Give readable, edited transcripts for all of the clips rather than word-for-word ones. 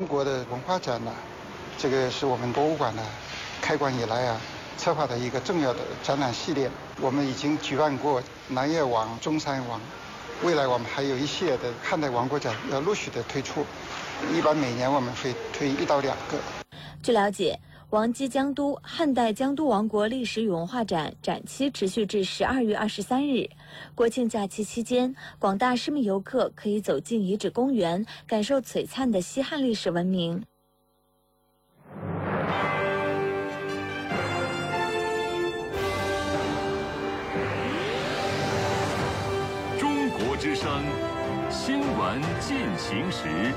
国的文化展呢，这个是我们博物馆呢开馆以来策划的一个重要的展览系列。我们已经举办过南越王、中山王，未来我们还有一系列的汉代王国展要陆续的推出，一般每年我们会推1到2个。 据了解，王畿江都汉代江都王国历史与文化展展期持续至12月23日。国庆假期期间，广大市民游客可以走进遗址公园，感受璀璨的西汉历史文明。 中国之声新闻进行时。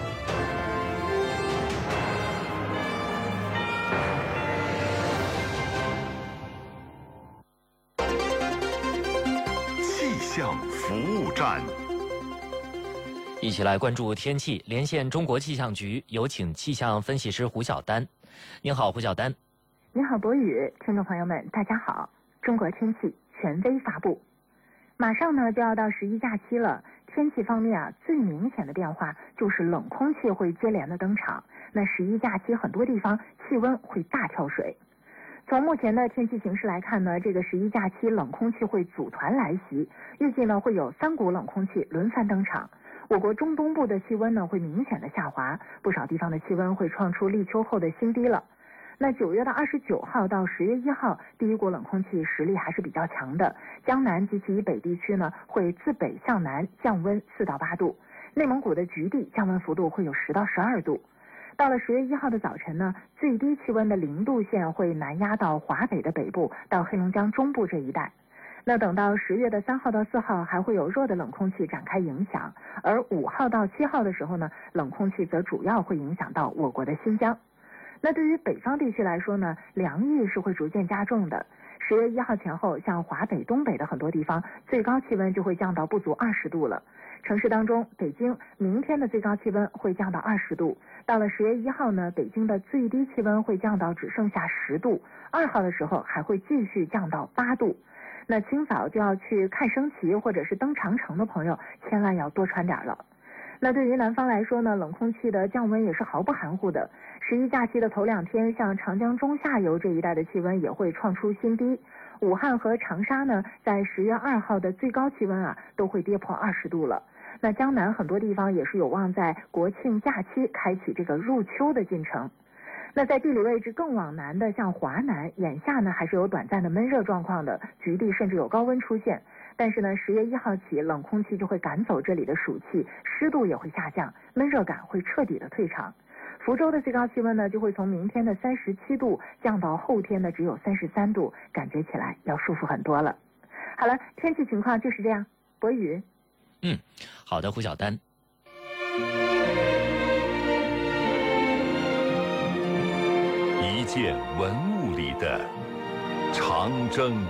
气象服务站， 一起来关注天气。连线中国气象局，有请气象分析师胡晓丹。您好，胡晓丹。 您好，博宇，听众朋友们，大家好。中国天气权威发布，马上呢就要到11假期了。天气方面最明显的变化就是冷空气会接连的登场。那11假期很多地方气温会大跳水。从目前的天气形势来看呢，这个11假期冷空气会组团来袭，预计呢会有3股冷空气轮番登场。我国中东部的气温呢会明显的下滑，不少地方的气温会创出立秋后的新低了。那9月的29号到10月1号，第一股冷空气实力还是比较强的，江南及其以北地区呢会自北向南降温4到8度，内蒙古的局地降温幅度会有10到12度。到了10月1号的早晨呢，最低气温的0度线会南压到华北的北部到黑龙江中部这一带。那等到10月的3号到4号还会有弱的冷空气展开影响，而5号到7号的时候呢，冷空气则主要会影响到我国的新疆。那对于北方地区来说呢，凉意是会逐渐加重的。10月1号前后，像华北、东北的很多地方，最高气温就会降到不足20度了。城市当中，北京明天的最高气温会降到20度。到了10月1号呢，北京的最低气温会降到只剩下10度，2号的时候还会继续降到8度。那清早就要去看升旗或者是登长城的朋友，千万要多穿点了。那对于南方来说呢，冷空气的降温也是毫不含糊的。11假期的头2天，像长江中下游这一带的气温也会创出新低。武汉和长沙呢，在10月2号的最高气温都会跌破20度了。那江南很多地方也是有望在国庆假期开启这个入秋的进程。那在地理位置更往南的，像华南，眼下呢还是有短暂的闷热状况的，局地甚至有高温出现。但是呢，10月1号起，冷空气就会赶走这里的暑气，湿度也会下降，闷热感会彻底的退场。福州的最高气温呢，就会从明天的37度降到后天的只有33度，感觉起来要舒服很多了。好了，天气情况就是这样。博宇。 好的，胡晓丹。 一件文物里的长征。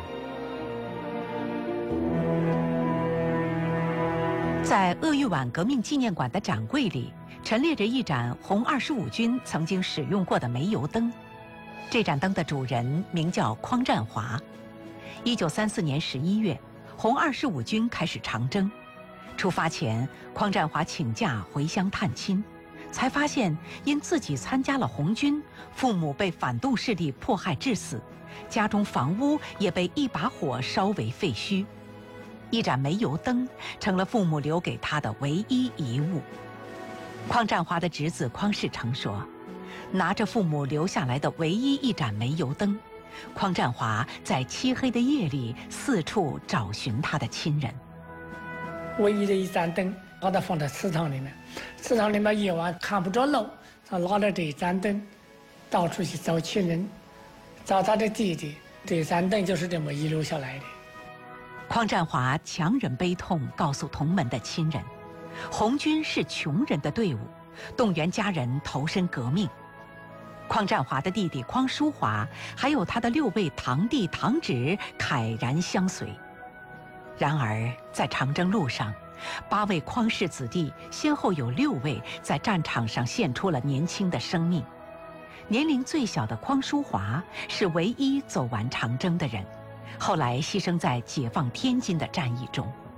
在鄂豫皖革命纪念馆的展柜里，陈列着一盏红25军曾经使用过的煤油灯。这盏灯的主人名叫匡占华。1934年11月，红25军开始长征。出发前，匡占华请假回乡探亲，才发现因自己参加了红军，父母被反动势力迫害致死，家中房屋也被一把火烧为废墟。一盏煤油灯成了父母留给他的唯一遗物。匡占华的侄子匡世成说，拿着父母留下来的唯一一盏煤油灯，匡占华在漆黑的夜里四处找寻他的亲人。 唯一的一盏灯，把它放在祠堂里面，祠堂里面夜晚看不着路，他拿着这一盏灯到处去找亲人，找他的弟弟。这盏灯就是这么遗留下来的。 匡占华强忍悲痛告诉同门的亲人，红军是穷人的队伍，动员家人投身革命。匡占华的弟弟匡淑华还有他的6位堂弟堂侄慨然相随。然而在长征路上，8位匡氏子弟先后有6位在战场上献出了年轻的生命。年龄最小的匡淑华是唯一走完长征的人，后来牺牲在解放天津的战役中。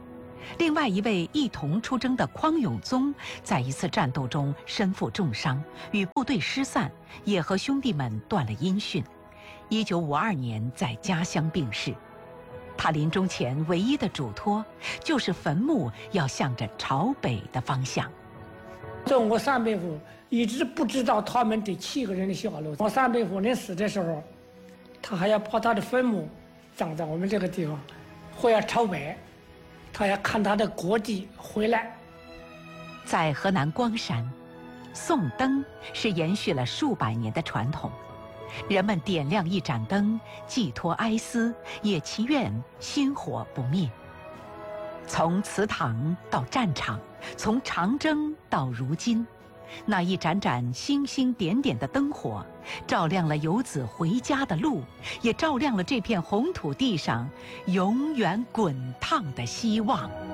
另外一位一同出征的匡永宗，在一次战斗中身负重伤，与部队失散，也和兄弟们断了音讯。1952年在家乡病逝。他临终前唯一的嘱托，就是坟墓要向着朝北的方向。 我三伯父一直不知道他们这7个人的下落。我三伯父临死的时候，他还要把他的坟墓葬在我们这个地方，或要朝北，他要看他的国籍回来。 在河南光山，送灯是延续了数百年的传统。人们点亮一盏灯，寄托哀思，也祈愿薪火不灭。从祠堂到战场，从长征到如今，那一盏盏星星点点的灯火，照亮了游子回家的路，也照亮了这片红土地上永远滚烫的希望。